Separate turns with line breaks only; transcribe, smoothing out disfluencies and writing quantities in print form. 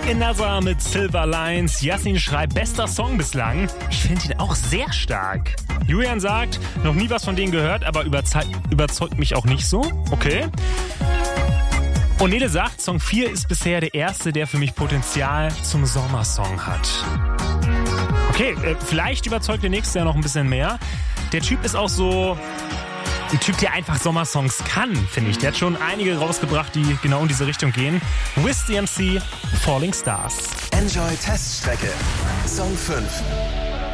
Another mit Silver Lines. Jasmin schreibt, bester Song bislang. Ich finde ihn auch sehr stark. Julian sagt, noch nie was von denen gehört, aber überzeugt mich auch nicht so. Okay. Und Nele sagt, Song 4 ist bisher der erste, der für mich Potenzial zum Sommersong hat. Okay, vielleicht überzeugt der nächste ja noch ein bisschen mehr. Der Typ ist auch so ein Typ, der einfach Sommersongs kann, finde ich. Der hat schon einige rausgebracht, die genau in diese Richtung gehen. Wiz DMC, Falling Stars.
Enjoy Teststrecke. Song 5.